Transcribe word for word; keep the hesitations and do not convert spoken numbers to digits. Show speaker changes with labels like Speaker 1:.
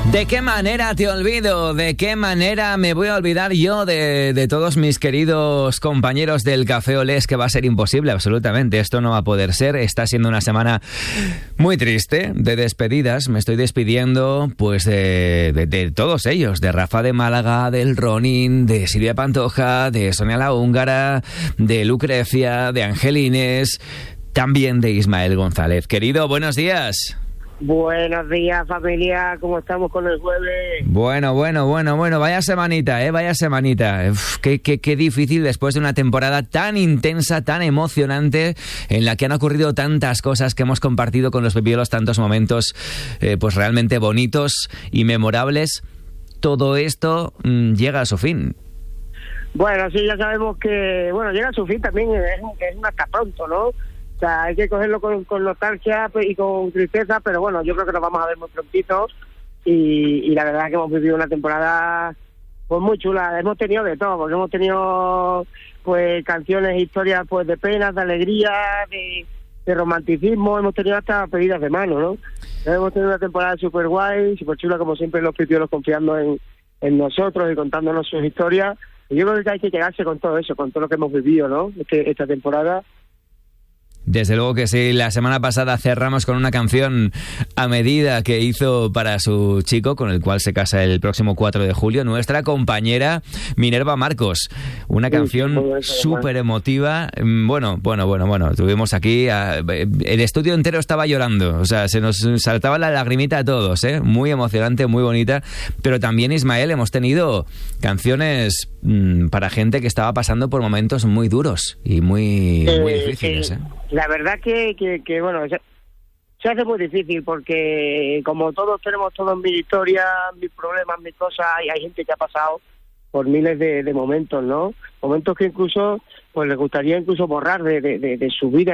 Speaker 1: ¿De qué manera te olvido? ¿De qué manera me voy a olvidar yo de, de todos mis queridos compañeros del Café Olés? Que va a ser imposible, absolutamente. Esto no va a poder ser. Está siendo una semana muy triste de despedidas. Me estoy despidiendo pues de, de, de todos ellos. De Rafa de Málaga, del Ronin, de Silvia Pantoja, de Sonia la Húngara, de Lucrecia, de Angelines, también de Ismael González. Querido, buenos días.
Speaker 2: Buenos días, familia, ¿cómo estamos con el jueves?
Speaker 1: Bueno, bueno, bueno, bueno, vaya semanita, ¿eh? Vaya semanita. Uf, qué, qué, qué difícil después de una temporada tan intensa, tan emocionante, en la que han ocurrido tantas cosas, que hemos compartido con los pepiolos tantos momentos, eh, pues realmente bonitos y memorables. Todo esto mmm, llega a su fin.
Speaker 2: Bueno, sí, ya sabemos que, bueno, llega a su fin también, es, es un hasta pronto, ¿no? O sea, hay que cogerlo con, con nostalgia y con tristeza, pero bueno, yo creo que nos vamos a ver muy prontito y, y la verdad es que hemos vivido una temporada pues muy chula. Hemos tenido de todo, porque hemos tenido pues canciones, historias pues de penas, de alegría, de, de romanticismo, hemos tenido hasta pedidas de mano, ¿no? Hemos tenido una temporada súper guay, súper chula, como siempre los pipiolos confiando en, en nosotros y contándonos sus historias. Y yo creo que hay que quedarse con todo eso, con todo lo que hemos vivido, ¿no? Este, esta temporada.
Speaker 1: Desde luego que sí. La semana pasada cerramos con una canción a medida que hizo para su chico, con el cual se casa el próximo cuatro de julio, nuestra compañera Minerva Marcos. Una canción súper emotiva. Bueno, bueno, bueno, bueno. Tuvimos aquí... A, el estudio entero estaba llorando. O sea, se nos saltaba la lagrimita a todos, ¿eh? Muy emocionante, muy bonita. Pero también, Ismael, hemos tenido canciones mmm, para gente que estaba pasando por momentos muy duros y muy,
Speaker 2: eh,
Speaker 1: muy difíciles, ¿eh?
Speaker 2: La verdad que, que, que bueno, se, se hace muy difícil porque como todos tenemos todos mil historias, mil problemas, mil cosas, y hay gente que ha pasado por miles de, de momentos, ¿no? Momentos que incluso pues les gustaría incluso borrar de, de, de, de su vida.